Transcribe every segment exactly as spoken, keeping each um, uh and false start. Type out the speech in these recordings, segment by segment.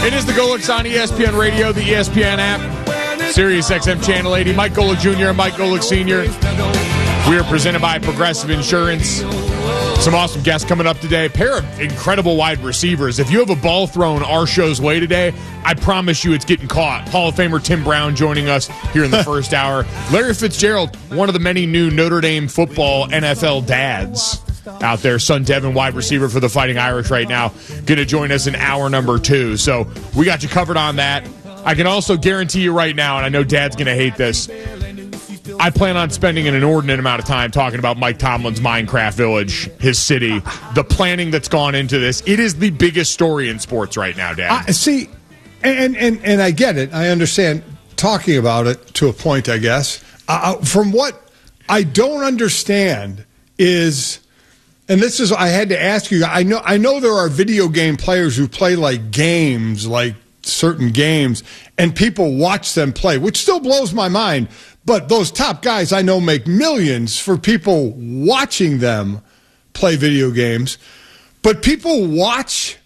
It is the Golics on E S P N Radio, the E S P N app, Sirius X M Channel eighty. Mike Golic Junior and Mike Golic Senior We are presented by Progressive Insurance. Some awesome guests coming up today. A pair of incredible wide receivers. If you have a ball thrown our show's way today, I promise you it's getting caught. Hall of Famer Tim Brown joining us here in the first hour. Larry Fitzgerald, one of the many new Notre Dame football N F L dads out there. Son Devin, wide receiver for the Fighting Irish right now, going to join us in hour number two. So we got you covered on that. I can also guarantee you right now, and I know Dad's going to hate this, I plan on spending an inordinate amount of time talking about Mike Tomlin's Minecraft Village, his city, the planning that's gone into this. It is the biggest story in sports right now, Dad. I, see, and, and, and I get it. I understand talking about it to a point, I guess. Uh, from what I don't understand is, and this is, I had to ask you, I know, I know there are video game players who play like games, like certain games, and people watch them play, which still blows my mind. But those top guys I know make millions for people watching them play video games. But people watch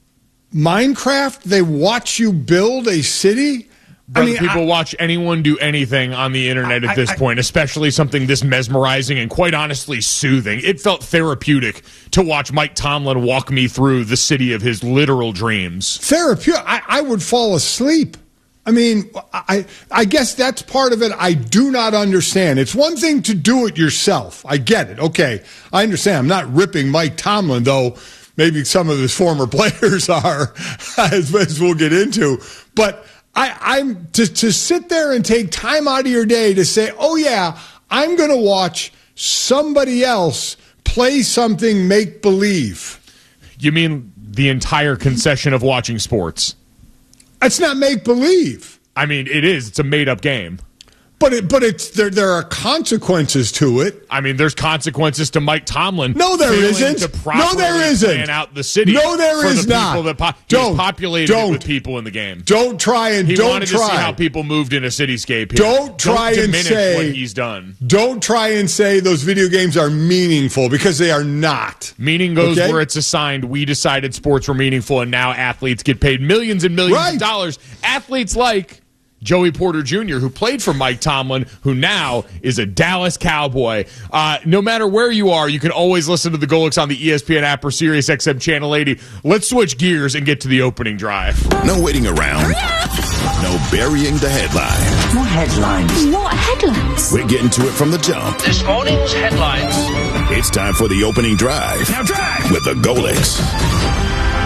Minecraft. They watch you build a city. Brother, I mean, people I, watch anyone do anything on the internet at this I, I, point, especially something this mesmerizing and quite honestly soothing. It felt therapeutic to watch Mike Tomlin walk me through the city of his literal dreams. Therapeutic? I, I would fall asleep. I mean, I I guess that's part of it I do not understand. It's one thing to do it yourself. I get it. Okay, I understand. I'm not ripping Mike Tomlin, though maybe some of his former players are, as, as we'll get into. But I, I'm to, to sit there and take time out of your day to say, oh, yeah, I'm going to watch somebody else play something make-believe. You mean the entire concession of watching sports? It's not make-believe. I mean, it is. It's a made-up game. But it, but it's there. There are consequences to it. I mean, there's consequences to Mike Tomlin. No, there isn't. To no, there isn't. Plan out the city. No, there for is the not. That po- don't populated don't, it with people in the game. Don't try and he don't wanted try. to see how people moved in a cityscape. Here. Don't try don't and say what he's done. Don't try and say those video games are meaningful because they are not. Meaning goes okay? where it's assigned. We decided sports were meaningful, and now athletes get paid millions and millions right. of dollars. Athletes like Joey Porter Junior, who played for Mike Tomlin, who now is a Dallas Cowboy. Uh, no matter where you are, you can always listen to the Golics on the E S P N app or Sirius X M Channel eighty. Let's switch gears and get to the opening drive. No waiting around. No burying the headline. More headlines. What headlines? We're getting to it from the jump. This morning's headlines. It's time for the opening drive. Now drive! With the Golics.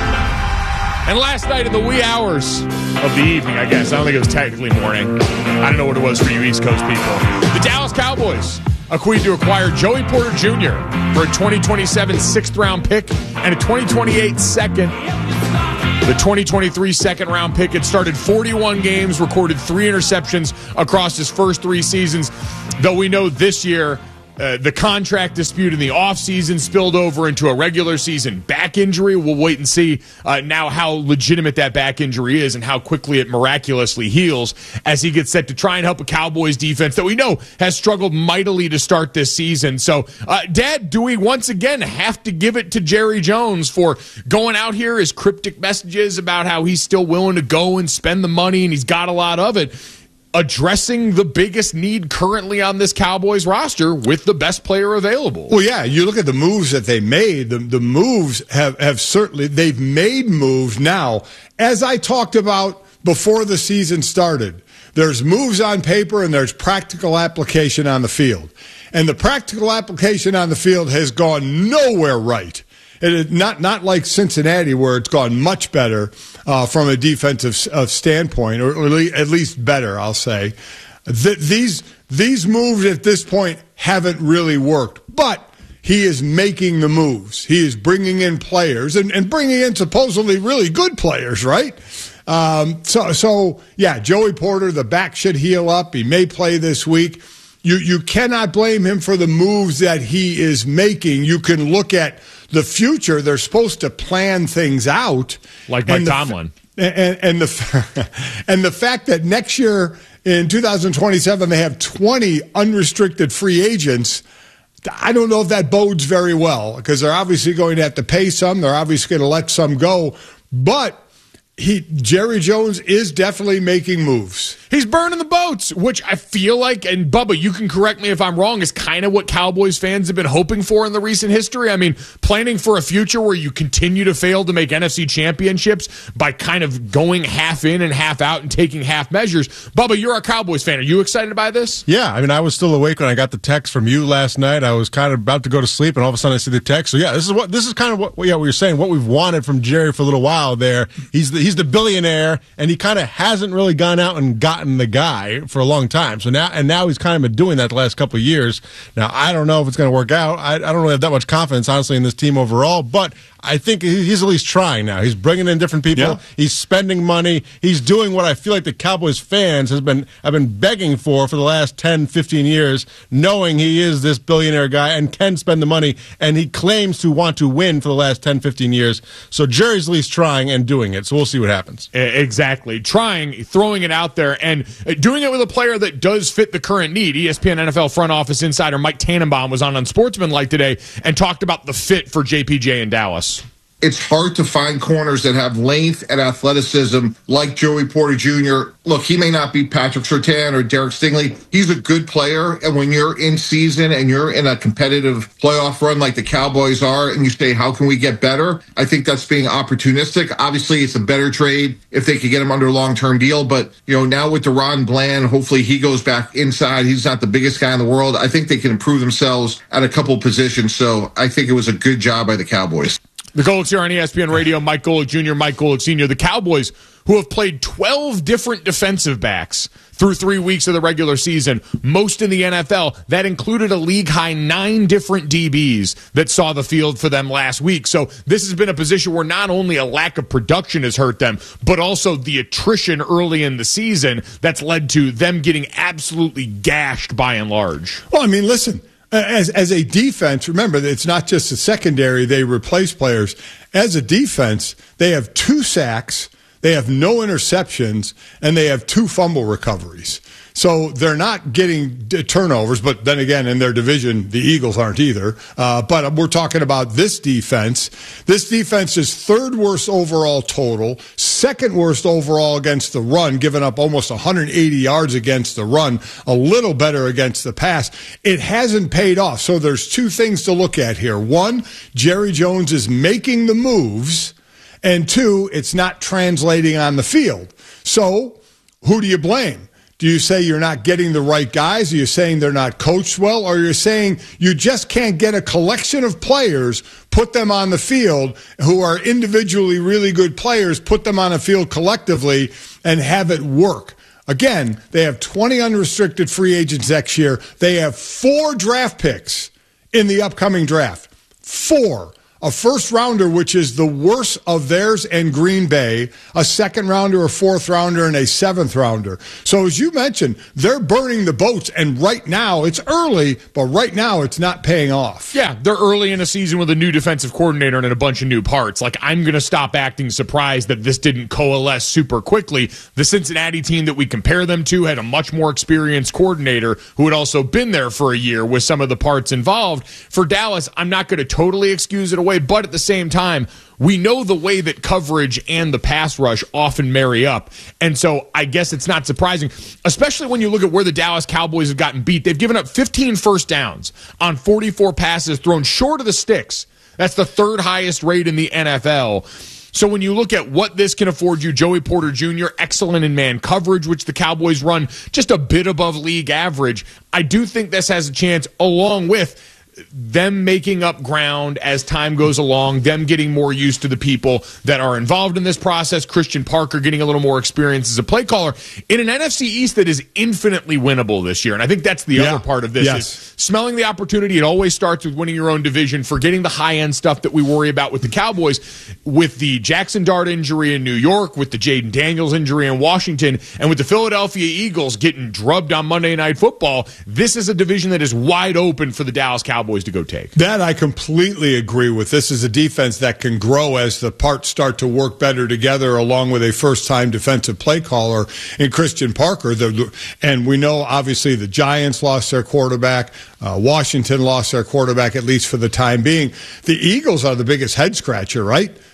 And last night in the wee hours of the evening, I guess. I don't think it was technically morning. I don't know what it was for you East Coast people. The Dallas Cowboys agreed to acquire Joey Porter Junior for a twenty twenty-seven sixth-round pick and a twenty twenty-eight second. The twenty twenty-three second-round pick had started forty-one games, recorded three interceptions across his first three seasons, though we know this year Uh, the contract dispute in the offseason spilled over into a regular season back injury. We'll wait and see uh, now how legitimate that back injury is and how quickly it miraculously heals as he gets set to try and help a Cowboys defense that we know has struggled mightily to start this season. So, uh, Dad, do we once again have to give it to Jerry Jones for going out here, his cryptic messages about how he's still willing to go and spend the money and he's got a lot of it, addressing the biggest need currently on this Cowboys roster with the best player available? Well, yeah, you look at the moves that they made. The, the moves have, have certainly, they've made moves now. As I talked about before the season started, there's moves on paper and there's practical application on the field. And the practical application on the field has gone nowhere right. It is not, not like Cincinnati where it's gone much better uh, from a defensive uh, standpoint, or at least better, I'll say. Th- these, these moves at this point haven't really worked, but he is making the moves. He is bringing in players and, and bringing in supposedly really good players, right? Um, so, so, yeah, Joey Porter, the back should heal up. He may play this week. You, you cannot blame him for the moves that he is making. You can look at the future. They're supposed to plan things out. Like Mike Tomlin. And, and, the, and the fact that next year in two thousand twenty-seven they have twenty unrestricted free agents, I don't know if that bodes very well because they're obviously going to have to pay some. They're obviously going to let some go. But he Jerry Jones is definitely making moves. He's burning the boats, which I feel like, and Bubba, you can correct me if I'm wrong, is kind of what Cowboys fans have been hoping for in the recent history. I mean, planning for a future where you continue to fail to make N F C championships by kind of going half in and half out and taking half measures. Bubba, you're a Cowboys fan. Are you excited by this? Yeah, I mean, I was still awake when I got the text from you last night. I was kind of about to go to sleep, and all of a sudden I see the text. So yeah, this is what this is kind of what yeah what you're saying. What we've wanted from Jerry for a little while there. He's the, he's the billionaire, and he kind of hasn't really gone out and gotten the guy for a long time. So now and now he's kind of been doing that the last couple of years. Now I don't know if it's going to work out. I, I don't really have that much confidence, honestly, in this team overall. But I think he's at least trying now. He's bringing in different people. Yeah. He's spending money. He's doing what I feel like the Cowboys fans has been have been begging for for the last ten, fifteen years, knowing he is this billionaire guy and can spend the money, and he claims to want to win for the last ten, fifteen years. So Jerry's at least trying and doing it. So we'll see what happens. Exactly. Trying, throwing it out there, and doing it with a player that does fit the current need. E S P N N F L front office insider Mike Tannenbaum was on Unsportsmanlike today and talked about the fit for J P J in Dallas. It's hard to find corners that have length and athleticism like Joey Porter Junior Look, he may not be Patrick Surtain or Derek Stingley. He's a good player, and when you're in season and you're in a competitive playoff run like the Cowboys are, and you say, how can we get better? I think that's being opportunistic. Obviously, it's a better trade if they could get him under a long-term deal, but you know, now with Deron Bland, hopefully he goes back inside. He's not the biggest guy in the world. I think they can improve themselves at a couple positions, so I think it was a good job by the Cowboys. The Golics here on E S P N Radio, Mike Golic Junior, Mike Golic Senior The Cowboys, who have played twelve different defensive backs through three weeks of the regular season, most in the N F L. That included a league-high nine different D Bs that saw the field for them last week. So this has been a position where not only a lack of production has hurt them, but also the attrition early in the season that's led to them getting absolutely gashed by and large. Well, I mean, listen. As as a defense, remember, it's not just the secondary. They replace players. As a defense, they have two sacks, they have no interceptions, and they have two fumble recoveries. So they're not getting turnovers, but then again, in their division, the Eagles aren't either. Uh, but we're talking about this defense. This defense is third worst overall total, second worst overall against the run, giving up almost one hundred eighty yards against the run, a little better against the pass. It hasn't paid off. So there's two things to look at here. One, Jerry Jones is making the moves, and two, it's not translating on the field. So who do you blame? Do you say you're not getting the right guys? Are you saying they're not coached well? Or are you saying you just can't get a collection of players, put them on the field who are individually really good players, put them on the field collectively, and have it work? Again, they have twenty unrestricted free agents next year. They have four draft picks in the upcoming draft. Four. A first rounder, which is the worst of theirs and Green Bay, a second rounder, a fourth rounder, and a seventh rounder. So as you mentioned, they're burning the boats, and right now, it's early, but right now it's not paying off. Yeah, they're early in a season with a new defensive coordinator and a bunch of new parts. Like, I'm going to stop acting surprised that this didn't coalesce super quickly. The Cincinnati team that we compare them to had a much more experienced coordinator who had also been there for a year with some of the parts involved. For Dallas, I'm not going to totally excuse it away, but at the same time, we know the way that coverage and the pass rush often marry up. And so I guess it's not surprising, especially when you look at where the Dallas Cowboys have gotten beat. They've given up fifteen first downs on forty-four passes thrown short of the sticks. That's the third highest rate in the N F L. So when you look at what this can afford you, Joey Porter Junior, excellent in man coverage, which the Cowboys run just a bit above league average. I do think this has a chance, along with them making up ground as time goes along, them getting more used to the people that are involved in this process, Christian Parker getting a little more experience as a play caller, in an N F C East that is infinitely winnable this year. And I think that's the yeah. other part of this, yes. is smelling the opportunity. It always starts with winning your own division, forgetting the high-end stuff that we worry about with the Cowboys, with the Jackson Dart injury in New York, with the Jaden Daniels injury in Washington, and with the Philadelphia Eagles getting drubbed on Monday Night Football. This is a division that is wide open for the Dallas Cowboys to go take. That I completely agree with. This is a defense that can grow as the parts start to work better together, along with a first-time defensive play caller in Christian Parker. And we know, obviously, the Giants lost their quarterback. Uh, Washington lost their quarterback, at least for the time being. The Eagles are the biggest head-scratcher, right?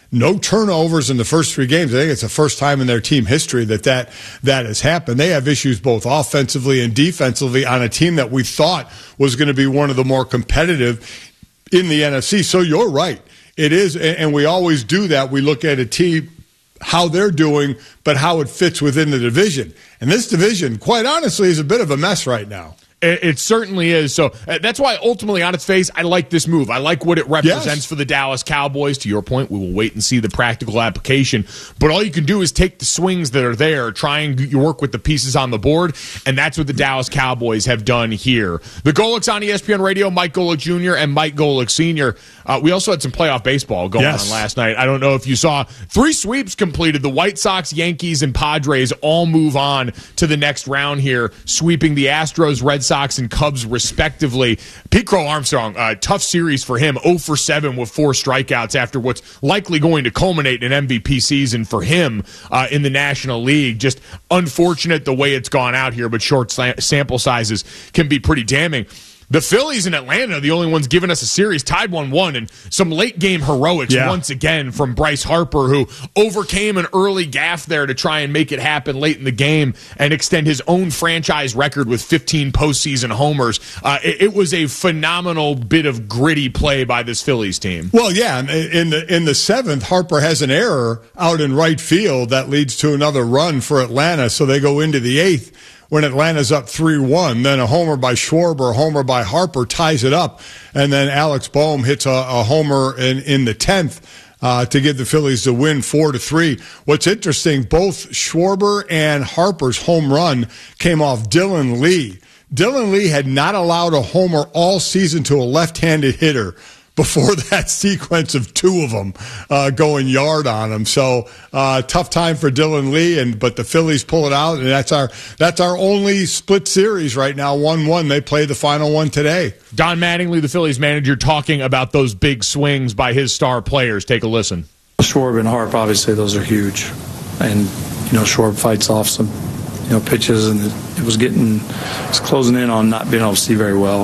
no turnovers in the first three games. I think it's the first time in their team history that that, that has happened. They have issues both offensively and defensively on a team that we thought was going to be one of the more competitive in the N F C. So you're right. It is, and we always do that. We look at a team, how they're doing, but how it fits within the division. And this division, quite honestly, is a bit of a mess right now. It, it certainly is. So uh, that's why ultimately on its face, I like this move. I like what it represents yes. for the Dallas Cowboys. To your point, we will wait and see the practical application. But all you can do is take the swings that are there, try and you work with the pieces on the board, and that's what the Dallas Cowboys have done here. The Golics on E S P N Radio, Mike Golic Junior and Mike Golic Senior Uh, we also had some playoff baseball going yes. on last night. I don't know if you saw three sweeps completed. The White Sox, Yankees, and Padres all move on to the next round here, sweeping the Astros, Red Sox, and Cubs respectively. Pete Crow Armstrong, uh, tough series for him, oh for seven with four strikeouts after what's likely going to culminate in an M V P season for him uh, in the National League. Just unfortunate the way it's gone out here, but short sample sizes can be pretty damning. The Phillies in Atlanta, the only ones giving us a series, tied one one, and some late-game heroics yeah. once again from Bryce Harper, who overcame an early gaffe there to try and make it happen late in the game and extend his own franchise record with fifteen postseason homers. Uh, it, it was a phenomenal bit of gritty play by this Phillies team. Well, yeah, in the in the seventh, Harper has an error out in right field that leads to another run for Atlanta, so they go into the eighth when Atlanta's up three one. Then a homer by Schwarber, a homer by Harper ties it up. And then Alex Bohm hits a, a homer in, in the tenth uh, to give the Phillies the win four to three. What's interesting, both Schwarber and Harper's home run came off Dylan Lee. Dylan Lee had not allowed a homer all season to a left-handed hitter before that sequence of two of them uh, going yard on him. So uh, tough time for Dylan Lee, and but the Phillies pull it out, and that's our that's our only split series right now, one one. They play the final one today. Don Mattingly, the Phillies manager, talking about those big swings by his star players. Take a listen. Schwarber and Harp, obviously, those are huge. And, you know, Schwarber fights off some, you know, pitches, and it was getting, it was closing in on not being able to see very well.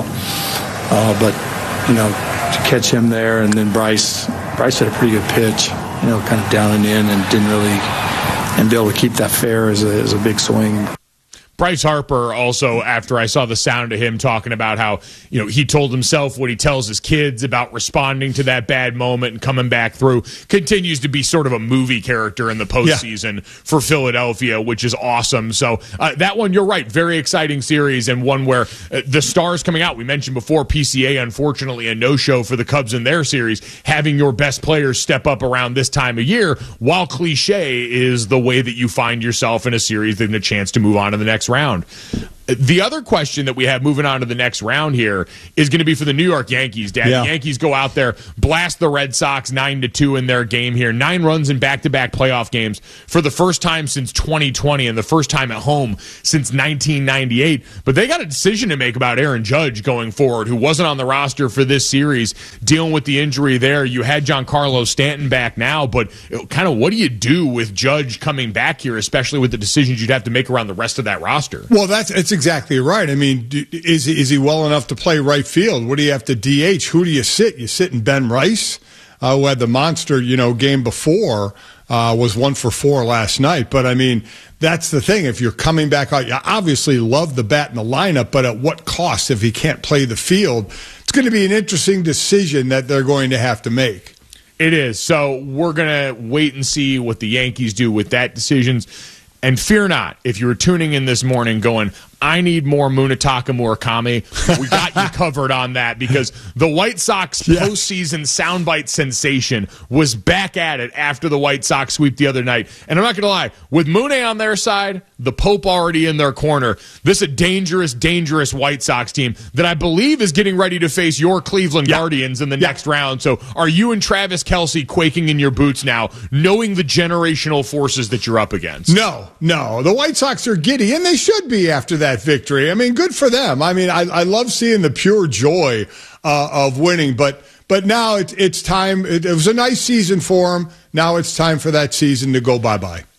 Uh, but, you know, to catch him there, and then Bryce, Bryce had a pretty good pitch, you know, kind of down and in, and didn't really, and be able to keep that fair is a, is a big swing. Bryce Harper also, after I saw the sound of him talking about how, you know, he told himself what he tells his kids about responding to that bad moment and coming back through, continues to be sort of a movie character in the postseason yeah. for Philadelphia, which is awesome. So uh, that one, you're right, very exciting series, and one where uh, the stars coming out. We mentioned before, P C A, unfortunately, a no-show for the Cubs in their series, having your best players step up around this time of year, while cliche is the way that you find yourself in a series and a chance to move on to the next round. The other question that we have moving on to the next round here is going to be for the New York Yankees, Dad. Yeah. The Yankees go out there, blast the Red Sox nine to two in their game here. Nine runs in back-to-back playoff games for the first time since twenty twenty and the first time at home since nineteen ninety-eight. But they got a decision to make about Aaron Judge going forward, who wasn't on the roster for this series, dealing with the injury there. You had Giancarlo Stanton back now, but kind of what do you do with Judge coming back here, especially with the decisions you'd have to make around the rest of that roster? Well, that's it's exactly right. I mean, is is he well enough to play right field? What do you have to D H? Who do you sit? You sit in Ben Rice, uh, who had the monster, you know, game before, uh, was one for four last night. But I mean, that's the thing. If you're coming back out, you obviously love the bat in the lineup, but at what cost if he can't play the field? It's going to be an interesting decision that they're going to have to make. It is. So we're going to wait and see what the Yankees do with that decisions. And fear not, if you were tuning in this morning going, I need more Munetaka Murakami, we got you covered on that, because the White Sox yeah. postseason soundbite sensation was back at it after the White Sox sweep the other night. And I'm not going to lie, with Mune on their side, the Pope already in their corner, this is a dangerous, dangerous White Sox team that I believe is getting ready to face your Cleveland yeah. Guardians in the yeah. next round. So are you and Travis Kelce quaking in your boots now, knowing the generational forces that you're up against? No, no. The White Sox are giddy, and they should be after that victory. I mean, good for them. I mean, I, I love seeing the pure joy uh, of winning, but but now it, it's time. It, it was a nice season for them. Now it's time for that season to go bye-bye.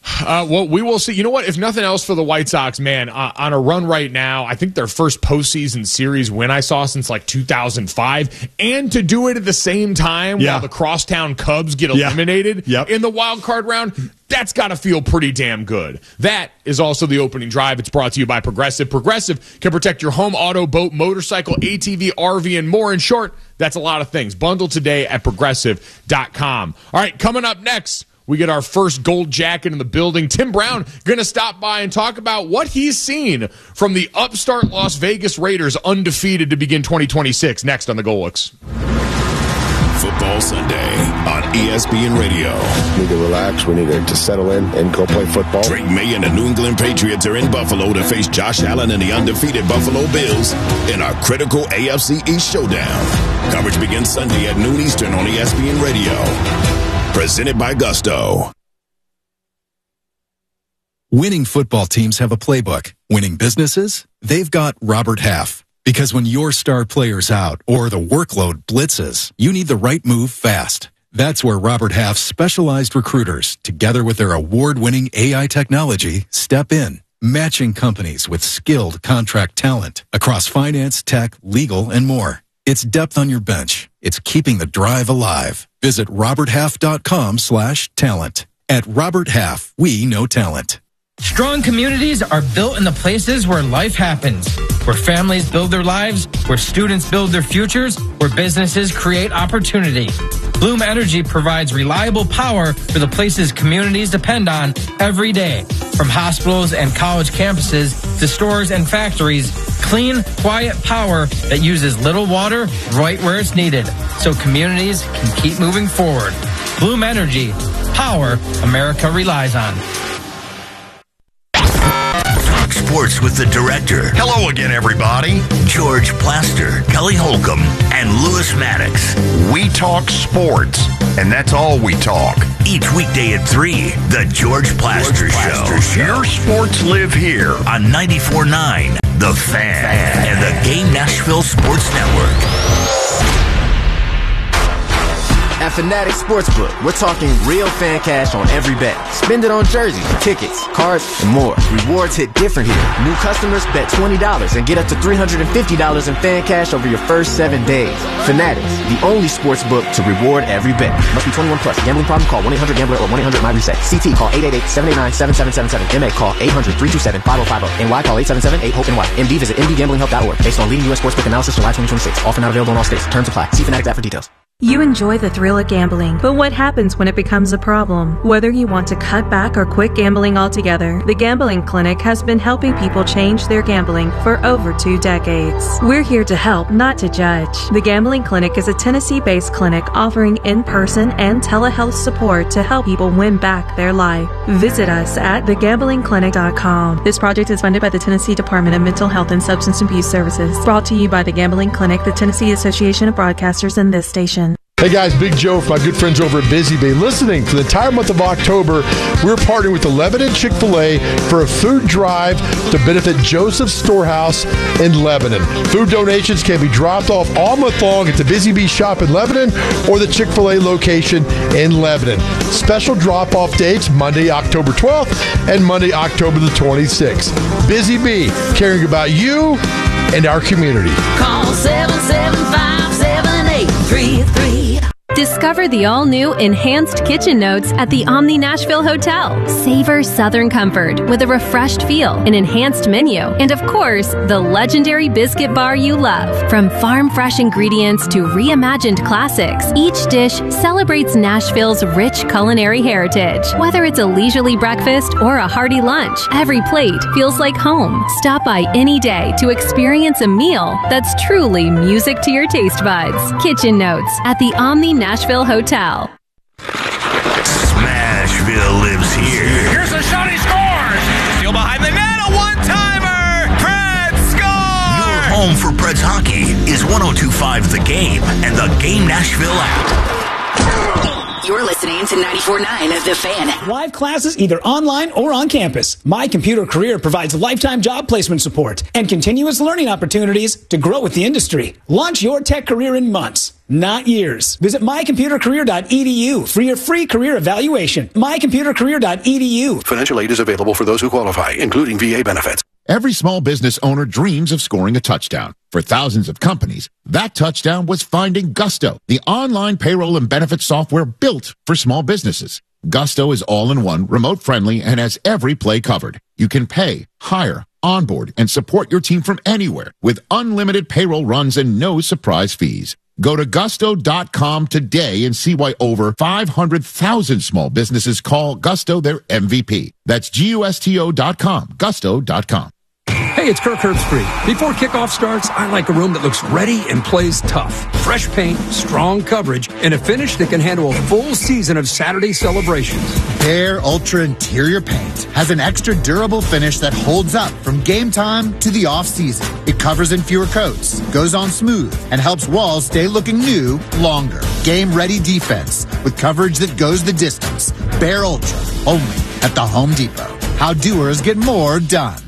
Uh, well, we will see. You know what? If nothing else for the White Sox, man, uh, on a run right now, I think their first postseason series win I saw since like two thousand five, and to do it at the same time yeah. while the Crosstown Cubs get yeah. eliminated yep. in the wild card round, that's got to feel pretty damn good. That is also the opening drive. It's brought to you by Progressive. Progressive can protect your home, auto, boat, motorcycle, A T V, R V, and more. In short, that's a lot of things. Bundle today at progressive dot com. All right, coming up next, we get our first gold jacket in the building. Tim Brown going to stop by and talk about what he's seen from the upstart Las Vegas Raiders, undefeated to begin twenty twenty-six. Next on the Golix. Football Sunday on E S P N Radio. We need to relax. We need to settle in and go play football. Drake May and the New England Patriots are in Buffalo to face Josh Allen and the undefeated Buffalo Bills in a critical A F C East showdown. Coverage begins Sunday at noon Eastern on E S P N Radio. Presented by Gusto. Winning football teams have a playbook. Winning businesses? They've got Robert Half. Because when your star player's out or the workload blitzes, you need the right move fast. That's where Robert Half's specialized recruiters, together with their award-winning A I technology, step in, matching companies with skilled contract talent across finance, tech, legal, and more. It's depth on your bench. It's keeping the drive alive. Visit roberthalf.com slash talent. At Robert Half, we know talent. Strong communities are built in the places where life happens, where families build their lives, where students build their futures, where businesses create opportunity. Bloom Energy provides reliable power for the places communities depend on every day. From hospitals and college campuses to stores and factories, clean, quiet power that uses little water right where it's needed, so communities can keep moving forward. Bloom Energy, power America relies on. Sports with the director. Hello again, everybody. George Plaster, Kelly Holcomb, and Lewis Maddox. We talk sports, and that's all we talk. Each weekday at three, the George Plaster, George Plaster Show. Show. Your sports live here on ninety-four point nine, The Fan, Fan, and the Game Nashville Sports Network. At Fanatics Sportsbook, we're talking real fan cash on every bet. Spend it on jerseys, tickets, cards, and more. Rewards hit different here. New customers bet twenty dollars and get up to three hundred fifty dollars in fan cash over your first seven days. Fanatics, the only sportsbook to reward every bet. Must be twenty-one plus. Gambling problem? Call one eight hundred gambler or one eight hundred my reset. C T call eight eight eight, seven eight nine, seven seven seven seven. M A call eight hundred, three two seven, five oh five oh. N Y call eight seven seven, eight hope N Y. M D visit m d gambling help dot org. Based on leading U S sportsbook analysis July twenty twenty-six. Offer not available in all states. Terms apply. See Fanatics app for details. You enjoy the thrill of gambling, but what happens when it becomes a problem? Whether you want to cut back or quit gambling altogether, the Gambling Clinic has been helping people change their gambling for over two decades. We're here to help, not to judge. The Gambling Clinic is a Tennessee-based clinic offering in-person and telehealth support to help people win back their life. Visit us at the gambling clinic dot com. This project is funded by the Tennessee Department of Mental Health and Substance Abuse Services. Brought to you by the Gambling Clinic, the Tennessee Association of Broadcasters, and this station. Hey guys, Big Joe from my good friends over at Busy Bee. Listening for the entire month of October, we're partnering with the Lebanon Chick-fil-A for a food drive to benefit Joseph's Storehouse in Lebanon. Food donations can be dropped off all month long at the Busy Bee shop in Lebanon or the Chick-fil-A location in Lebanon. Special drop-off dates Monday, October twelfth and Monday, October the twenty-sixth. Busy Bee, caring about you and our community. Call seven seven five, seven eight three three. Discover the all-new Enhanced Kitchen Notes at the Omni Nashville Hotel. Savor Southern comfort with a refreshed feel, an enhanced menu, and of course, the legendary biscuit bar you love. From farm-fresh ingredients to reimagined classics, each dish celebrates Nashville's rich culinary heritage. Whether it's a leisurely breakfast or a hearty lunch, every plate feels like home. Stop by any day to experience a meal that's truly music to your taste buds. Kitchen Notes at the Omni Nashville Hotel. Smashville lives here. Here's a shot, he scores! Steal behind the net, a one-timer! Preds score! Your home for Preds hockey is one oh two point five The Game and the Game Nashville app. You're listening to ninety-four point nine The Fan. Live classes either online or on campus. My Computer Career provides lifetime job placement support and continuous learning opportunities to grow with the industry. Launch your tech career in months, not years. Visit my computer career dot e d u for your free career evaluation. my computer career dot e d u. Financial aid is available for those who qualify, including V A benefits. Every small business owner dreams of scoring a touchdown. For thousands of companies, that touchdown was finding Gusto, the online payroll and benefits software built for small businesses. Gusto is all-in-one, remote-friendly, and has every play covered. You can pay, hire, onboard, and support your team from anywhere with unlimited payroll runs and no surprise fees. Go to gusto dot com today and see why over five hundred thousand small businesses call Gusto their M V P. That's G U S T O dot com, gusto dot com. Hey, it's Kirk Herbstreit. Before kickoff starts, I like a room that looks ready and plays tough. Fresh paint, strong coverage, and a finish that can handle a full season of Saturday celebrations. Behr Ultra Interior Paint has an extra durable finish that holds up from game time to the off-season. It covers in fewer coats, goes on smooth, and helps walls stay looking new longer. Game-ready defense with coverage that goes the distance. Behr Ultra, only at the Home Depot. How doers get more done.